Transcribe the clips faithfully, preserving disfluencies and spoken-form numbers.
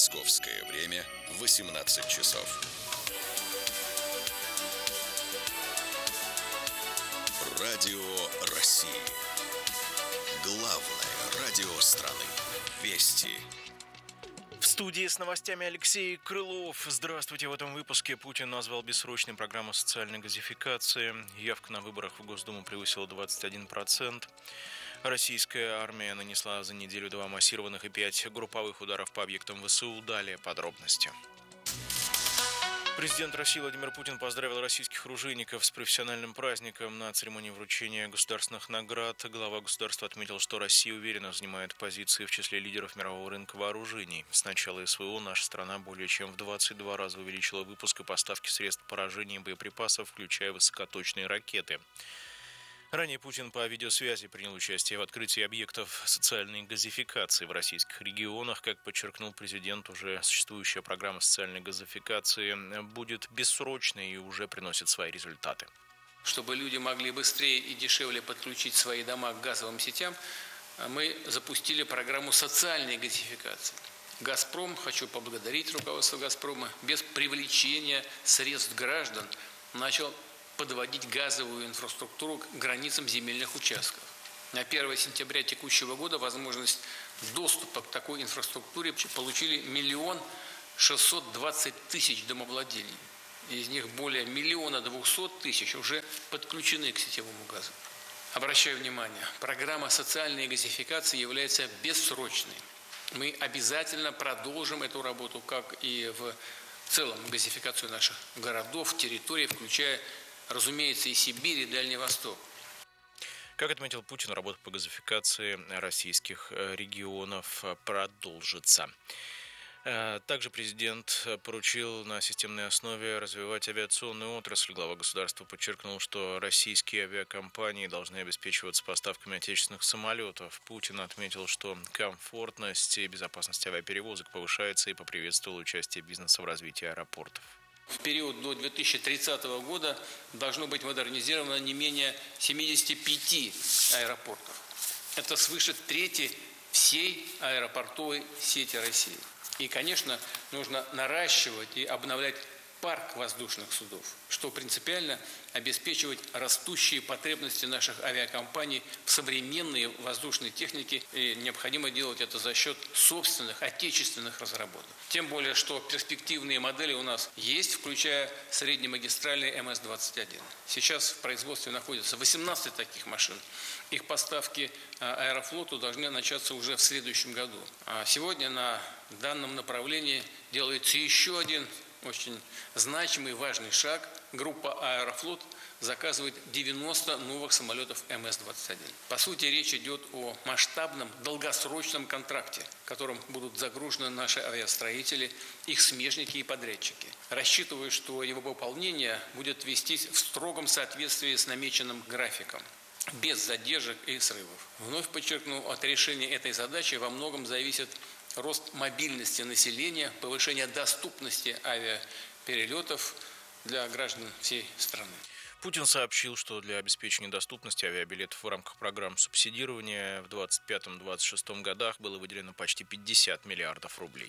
Московское время восемнадцать часов. Радио России. Главное радио страны. Вести. В студии с новостями Алексей Крылов. Здравствуйте. В этом выпуске Путин назвал бессрочной программу социальной газификации. Явка на выборах в Госдуму превысила двадцать один процент. Российская армия нанесла за неделю два массированных и пять групповых ударов по объектам ВСУ. Далее подробности. Президент России Владимир Путин поздравил российских оружейников с профессиональным праздником. На церемонии вручения государственных наград глава государства отметил, что Россия уверенно занимает позиции в числе лидеров мирового рынка вооружений. С начала СВО наша страна более чем в двадцать два раза увеличила выпуск и поставки средств поражения и боеприпасов, включая высокоточные ракеты. Ранее Путин по видеосвязи принял участие в открытии объектов социальной газификации в российских регионах. Как подчеркнул президент, уже существующая программа социальной газификации будет бессрочной и уже приносит свои результаты. Чтобы люди могли быстрее и дешевле подключить свои дома к газовым сетям, мы запустили программу социальной газификации. «Газпром», хочу поблагодарить руководство «Газпрома», без привлечения средств граждан начал подводить газовую инфраструктуру к границам земельных участков. На первое сентября текущего года возможность доступа к такой инфраструктуре получили миллион шестьсот двадцать тысяч домовладений. Из них более миллиона двухсот тысяч уже подключены к сетевому газу. Обращаю внимание, программа социальной газификации является бессрочной. Мы обязательно продолжим эту работу, как и в целом газификацию наших городов, территорий, включая, разумеется, и Сибирь, и Дальний Восток. Как отметил Путин, работа по газификации российских регионов продолжится. Также президент поручил на системной основе развивать авиационную отрасль. Глава государства подчеркнул, что российские авиакомпании должны обеспечиваться поставками отечественных самолетов. Путин отметил, что комфортность и безопасность авиаперевозок повышается, и поприветствовал участие бизнеса в развитии аэропортов. В период до две тысячи тридцатого года должно быть модернизировано не менее семидесяти пяти аэропортов. Это свыше трети всей аэропортовой сети России. И, конечно, нужно наращивать и обновлять парк воздушных судов, что принципиально обеспечивать растущие потребности наших авиакомпаний в современной воздушной технике, и необходимо делать это за счет собственных отечественных разработок. Тем более, что перспективные модели у нас есть, включая среднемагистральный эм эс двадцать один. Сейчас в производстве находится восемнадцать таких машин. Их поставки Аэрофлоту должны начаться уже в следующем году. А сегодня на данном направлении делается еще один очень значимый и важный шаг. Группа «Аэрофлот» заказывает девяносто новых самолетов эм эс двадцать один. По сути, речь идет о масштабном долгосрочном контракте, которым будут загружены наши авиастроители, их смежники и подрядчики. Рассчитываю, что его выполнение будет вестись в строгом соответствии с намеченным графиком, без задержек и срывов. Вновь подчеркну, от решения этой задачи во многом зависит рост мобильности населения, повышение доступности авиаперелетов для граждан всей страны. Путин сообщил, что для обеспечения доступности авиабилетов в рамках программ субсидирования в двадцать пятом — двадцать шестом годах было выделено почти пятьдесят миллиардов рублей.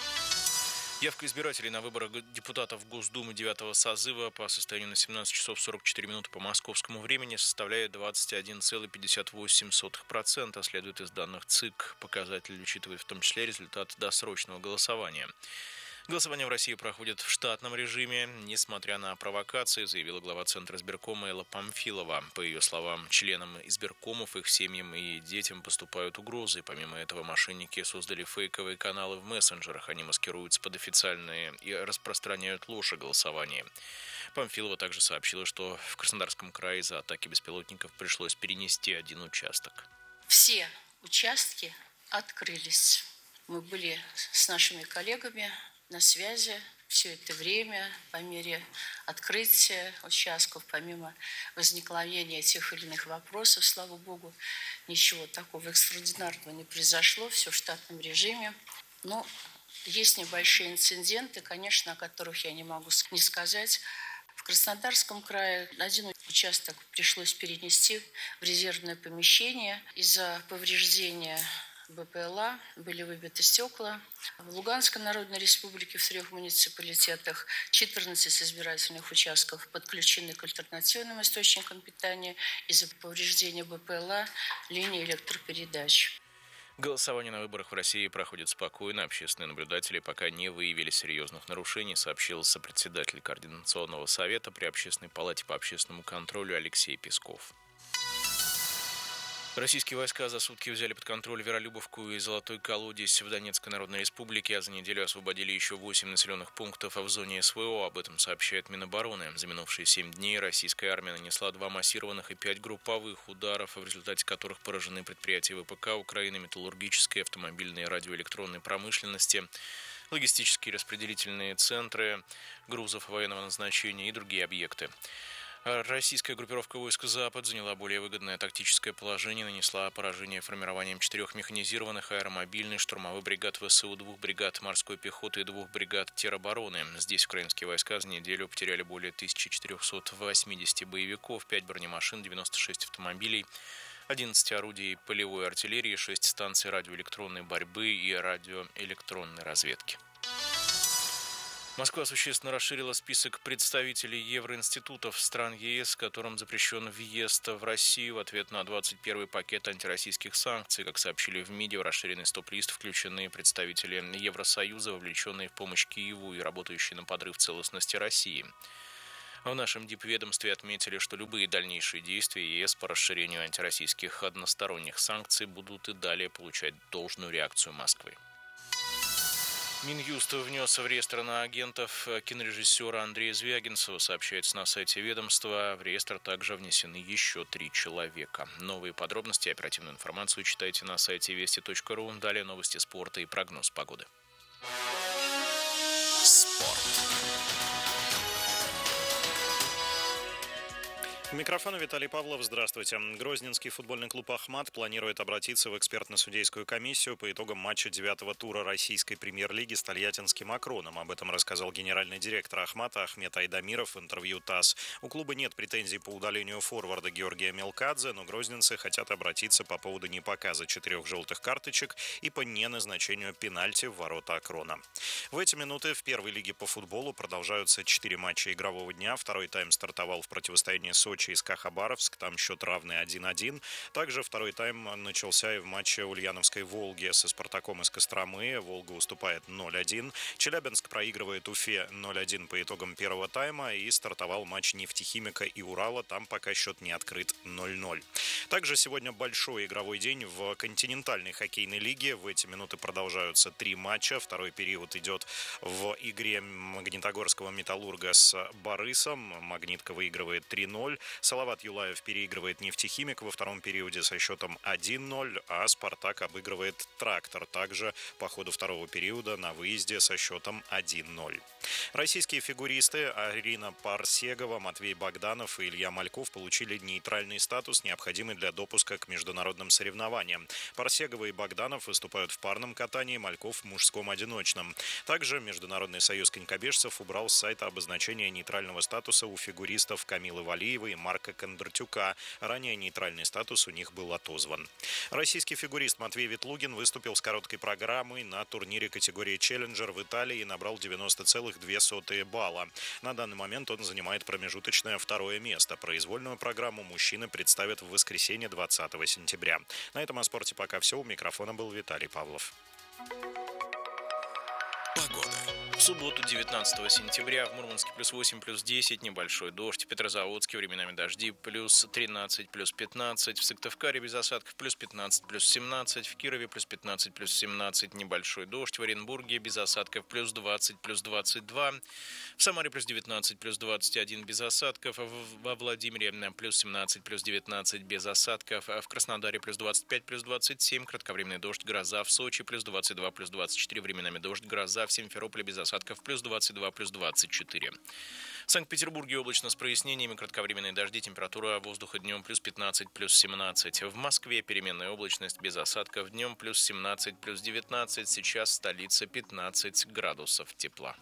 Явка избирателей на выборах депутатов Госдумы девятого созыва по состоянию на семнадцать часов сорок четыре минуты по московскому времени составляет двадцать один целых пятьдесят восемь сотых процента, следует из данных ЦИК. Показатель учитывает в том числе результат досрочного голосования. Голосование в России проходит в штатном режиме, несмотря на провокации, заявила глава Центра избиркома Элла Памфилова. По ее словам, членам избиркомов, их семьям и детям поступают угрозы. Помимо этого, мошенники создали фейковые каналы в мессенджерах. Они маскируются под официальные и распространяют ложь о голосовании. Памфилова также сообщила, что в Краснодарском крае из-за атаки беспилотников пришлось перенести один участок. Все участки открылись. Мы были с нашими коллегами на связи все это время, по мере открытия участков, помимо возникновения тех или иных вопросов, слава богу, ничего такого экстраординарного не произошло, все в штатном режиме. Но есть небольшие инциденты, конечно, о которых я не могу не сказать. В Краснодарском крае один участок пришлось перенести в резервное помещение из-за повреждения БПЛА, были выбиты стекла. В Луганской Народной Республике в трех муниципалитетах четырнадцать избирательных участков подключены к альтернативным источникам питания из-за повреждения БПЛА линии электропередач. Голосование на выборах в России проходит спокойно. Общественные наблюдатели пока не выявили серьезных нарушений, сообщил сопредседатель Координационного совета при Общественной палате по общественному контролю Алексей Песков. Российские войска за сутки взяли под контроль Веролюбовку и Золотой Колодец в Донецкой Народной Республике, а за неделю освободили еще восемь населенных пунктов в зоне СВО. Об этом сообщает Минобороны. За минувшие семь дней российская армия нанесла два массированных и пять групповых ударов, в результате которых поражены предприятия ВПК Украины, металлургической, автомобильной и радиоэлектронной промышленности, логистические распределительные центры грузов военного назначения и другие объекты. Российская группировка войск «Запад» заняла более выгодное тактическое положение, нанесла поражение формированием четырех механизированных аэромобильных штурмовых бригад ВСУ, двух бригад морской пехоты и двух бригад теробороны. Здесь украинские войска за неделю потеряли более тысячи четырехсот восьмидесяти боевиков, пять бронемашин, девяносто шесть автомобилей, одиннадцать орудий полевой артиллерии, шесть станций радиоэлектронной борьбы и радиоэлектронной разведки. Москва существенно расширила список представителей евроинститутов стран ЕС, которым запрещен въезд в Россию в ответ на двадцать первый пакет антироссийских санкций. Как сообщили в МИДе, в расширенный стоп-лист включены представители Евросоюза, вовлеченные в помощь Киеву и работающие на подрыв целостности России. В нашем дипведомстве отметили, что любые дальнейшие действия ЕС по расширению антироссийских односторонних санкций будут и далее получать должную реакцию Москвы. Минюст внес в реестр иноагентов кинорежиссера Андрея Звягинцева, сообщается на сайте ведомства. В реестр также внесены еще три человека. Новые подробности и оперативную информацию читайте на сайте вести точка ру. Далее новости спорта и прогноз погоды. Спорт. У микрофона Виталий Павлов. Здравствуйте. Грозненский футбольный клуб «Ахмат» планирует обратиться в экспертно-судейскую комиссию по итогам матча девятого тура российской премьер-лиги с тольяттинским «Акроном». Об этом рассказал генеральный директор «Ахмата» Ахмет Айдамиров в интервью ТАСС. У клуба нет претензий по удалению форварда Георгия Мелкадзе, но грозненцы хотят обратиться по поводу непоказа четырех желтых карточек и по неназначению пенальти в ворота «Акрона». В эти минуты в первой лиге по футболу продолжаются четыре матча игрового дня. Второй тайм стартовал в противостоянии Сочи и СКА Хабаровск, там счет равный один-один. Также второй тайм начался и в матче Ульяновской «Волги» со «Спартаком» из Костромы. «Волга» уступает ноль один. Челябинск проигрывает Уфе ноль один по итогам первого тайма. И стартовал матч «Нефтехимика» и «Урала». Там пока счет не открыт ноль ноль. Также сегодня большой игровой день в континентальной хоккейной лиге. В эти минуты продолжаются три матча. Второй период идет в игре магнитогорского «Металлурга» с «Борисом». «Магнитка» выигрывает три ноль. Салават Юлаев переигрывает «Нефтехимик» во втором периоде со счетом один ноль, а «Спартак» обыгрывает «Трактор» также по ходу второго периода на выезде со счетом один ноль. Российские фигуристы Арина Парсегова, Матвей Богданов и Илья Мальков получили нейтральный статус, необходимый для допуска к международным соревнованиям. Парсегова и Богданов выступают в парном катании, Мальков в мужском одиночном. Также Международный союз конькобежцев убрал с сайта обозначение нейтрального статуса у фигуристов Камилы Валиевой и Марка Кондратюка. Ранее нейтральный статус у них был отозван. Российский фигурист Матвей Ветлугин выступил с короткой программой на турнире категории «Челленджер» в Италии и набрал девяносто целых две сотых балла. На данный момент он занимает промежуточное второе место. Произвольную программу мужчины представят в воскресенье двадцатого сентября. На этом о спорте пока все. У микрофона был Виталий Павлов. В субботу, девятнадцатого сентября, в Мурманске плюс восемь, плюс десять, небольшой дождь. В Петрозаводске временами дожди плюс тринадцать, плюс пятнадцать. В Сыктывкаре без осадков плюс пятнадцать, плюс семнадцать. В Кирове плюс пятнадцать, плюс семнадцать, небольшой дождь. В Оренбурге без осадков плюс двадцать, плюс двадцать два. В Самаре плюс девятнадцать, плюс двадцать один без осадков. Во Владимире плюс семнадцать, плюс девятнадцать без осадков. В Краснодаре плюс двадцать пять, плюс двадцать семь. Кратковременный дождь, гроза. В Сочи плюс двадцать два, плюс двадцать четыре. Временами дождь, гроза. В Симферополе без осадков плюс двадцать два, плюс двадцать четыре. В Санкт-Петербурге облачно с прояснениями, кратковременные дожди, температура воздуха днем плюс пятнадцать, плюс семнадцать. В Москве переменная облачность без осадков, днем плюс семнадцать, плюс девятнадцать. Сейчас столица пятнадцать градусов тепла.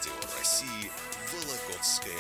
радио России «Вологодская